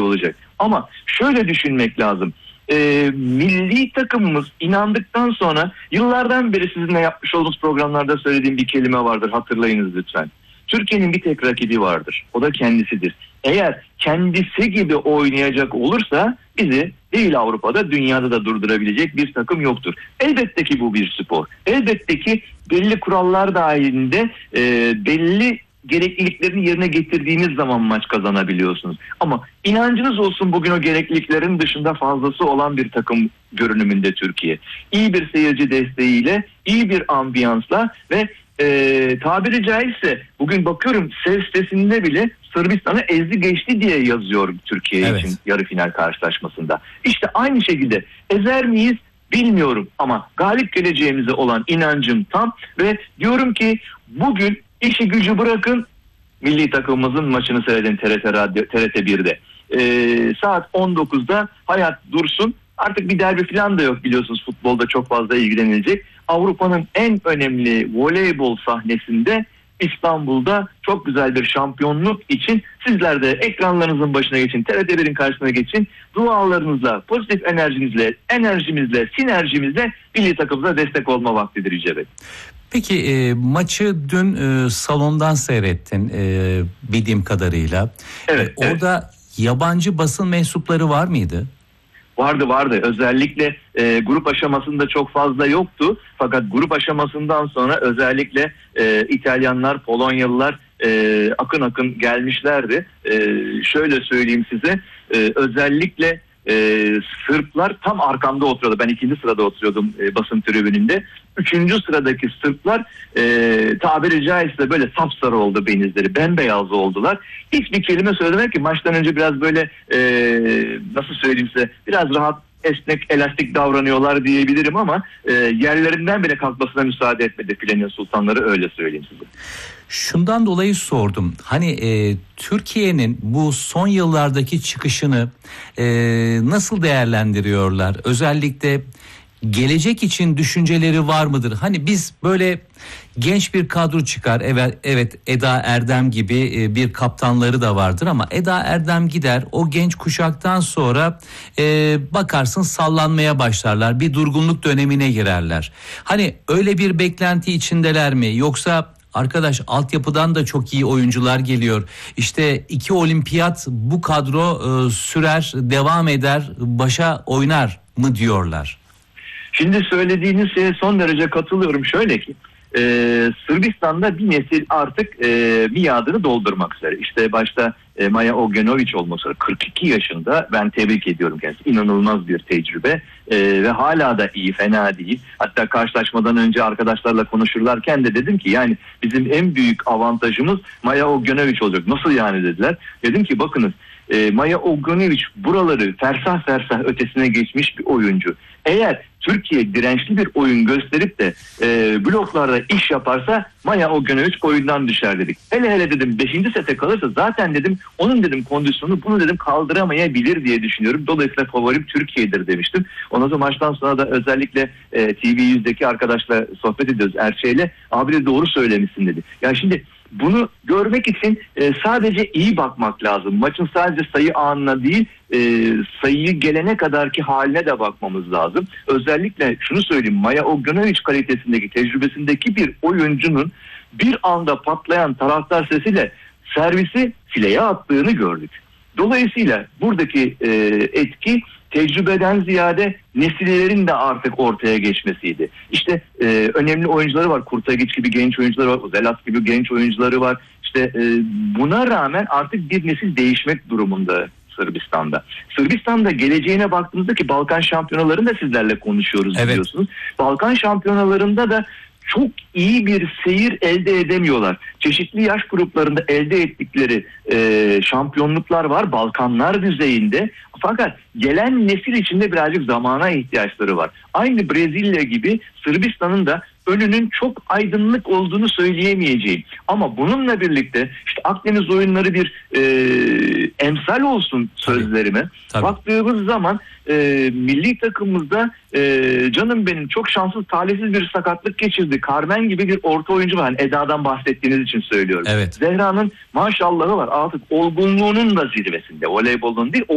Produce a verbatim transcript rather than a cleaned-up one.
olacak. Ama şöyle düşünmek lazım. Ee, milli takımımız inandıktan sonra yıllardan beri sizinle yapmış olduğumuz programlarda söylediğim bir kelime vardır, hatırlayınız lütfen. Türkiye'nin bir tek rakibi vardır. O da kendisidir. Eğer kendisi gibi oynayacak olursa bizi değil Avrupa'da, dünyada da durdurabilecek bir takım yoktur. Elbette ki bu bir spor. Elbette ki belli kurallar dahilinde e, belli gerekliliklerini yerine getirdiğiniz zaman maç kazanabiliyorsunuz. Ama inancınız olsun, bugün o gerekliliklerin dışında fazlası olan bir takım görünümünde Türkiye. İyi bir seyirci desteğiyle, iyi bir ambiyansla ve e, tabiri caizse bugün bakıyorum sev sitesinde bile Sırbistan'ı ezdi geçti diye yazıyor Türkiye evet. için yarı final karşılaşmasında. İşte aynı şekilde ezer miyiz bilmiyorum ama galip geleceğimize olan inancım tam ve diyorum ki bugün İşi gücü bırakın, milli takımımızın maçını seyredin T R T Radyo, T R T bir'de. Ee, saat on dokuzda hayat dursun. Artık bir derbi falan da yok biliyorsunuz, futbolda çok fazla ilgilenilecek. Avrupa'nın en önemli voleybol sahnesinde İstanbul'da çok güzel bir şampiyonluk için sizler de ekranlarınızın başına geçin, T R T bir'in karşısına geçin. Dualarınızla, pozitif enerjinizle, enerjimizle, sinerjimizle milli takımımıza destek olma vaktidir Yüce Bey. Peki e, maçı dün e, salondan seyrettin e, bildiğim kadarıyla. Evet, e, orada evet. Yabancı basın mensupları var mıydı? Vardı vardı. Özellikle e, grup aşamasında çok fazla yoktu. Fakat grup aşamasından sonra özellikle e, İtalyanlar, Polonyalılar e, akın akın gelmişlerdi. E, şöyle söyleyeyim size, e, özellikle e, Sırplar tam arkamda oturuyordu. Ben ikinci sırada oturuyordum e, basın tribününde. Üçüncü sıradaki Sırplar e, tabiri caizse böyle sapsarı oldu benizleri. Bembeyaz oldular. Hiçbir kelime söylemek ki maçtan önce biraz böyle e, nasıl söyleyeyim size, biraz rahat, esnek, elastik davranıyorlar diyebilirim ama e, yerlerinden bile kalkmasına müsaade etmedi Filenin Sultanları, öyle söyleyeyim size. Şundan dolayı sordum. Hani e, Türkiye'nin bu son yıllardaki çıkışını e, nasıl değerlendiriyorlar? Özellikle gelecek için düşünceleri var mıdır? Hani biz böyle genç bir kadro çıkar. Evet, evet Eda Erdem gibi bir kaptanları da vardır ama Eda Erdem gider. O genç kuşaktan sonra e, bakarsın sallanmaya başlarlar. Bir durgunluk dönemine girerler. Hani öyle bir beklenti içindeler mi? Yoksa arkadaş altyapıdan da çok iyi oyuncular geliyor. İşte iki olimpiyat bu kadro e, sürer, devam eder, başa oynar mı diyorlar? Şimdi söylediğiniz şeye son derece katılıyorum. Şöyle ki e, Sırbistan'da bir nesil artık e, miadını doldurmak üzere. İşte başta e, Maja Ognjenović olması kırk iki yaşında, ben tebrik ediyorum kendisi. İnanılmaz bir tecrübe e, ve hala da iyi, fena değil. Hatta karşılaşmadan önce arkadaşlarla konuşurlarken de dedim ki yani bizim en büyük avantajımız Maja Ognjenović olacak. Nasıl yani dediler. Dedim ki bakınız e, Maja Ognjenović buraları fersah fersah ötesine geçmiş bir oyuncu. Eğer Türkiye dirençli bir oyun gösterip de e, bloklarda iş yaparsa Maja Ognjenović oyundan düşer dedik. Hele hele dedim beşinci sete kalırsa zaten dedim onun dedim kondisyonu bunu dedim kaldıramayabilir diye düşünüyorum. Dolayısıyla favorim Türkiye'dir demiştim. Ondan sonra maçtan sonra da özellikle e, T V yüzdeki arkadaşla sohbet ediyoruz, Erçe'yle. Abi de doğru söylemişsin dedi. Ya şimdi bunu görmek için e, sadece iyi bakmak lazım. Maçın sadece sayı anına değil, e, sayıyı gelene kadarki haline de bakmamız lazım. Özellikle şunu söyleyeyim, Maja Ognjenović kalitesindeki, tecrübesindeki bir oyuncunun bir anda patlayan taraftar sesiyle servisi fileye attığını gördük. Dolayısıyla buradaki e, etki tecrübeden ziyade nesillerin de artık ortaya geçmesiydi. İşte e, önemli oyuncuları var. Kurtagiç gibi genç oyuncuları var. Zelas gibi genç oyuncuları var. İşte e, buna rağmen artık bir nesil değişmek durumunda Sırbistan'da. Sırbistan'da geleceğine baktığımızda ki Balkan şampiyonalarında sizlerle konuşuyoruz evet. biliyorsunuz. Balkan şampiyonalarında da çok iyi bir seyir elde edemiyorlar. Çeşitli yaş gruplarında elde ettikleri e, şampiyonluklar var Balkanlar düzeyinde. Fakat gelen nesil içinde birazcık zamana ihtiyaçları var. Aynı Brezilya gibi Sırbistan'ın da önünün çok aydınlık olduğunu söyleyemeyeceğim. Ama bununla birlikte işte Akdeniz oyunları bir e, emsal olsun sözlerime. Tabii, tabii. Baktığımız zaman e, milli takımımızda e, canım benim çok şanssız, talihsiz bir sakatlık geçirdi. Carmen gibi bir orta oyuncu var. Yani Eda'dan bahsettiğiniz için söylüyorum. Evet. Zehra'nın maşallahı var. Artık olgunluğunun da zirvesinde. Voleybolun değil,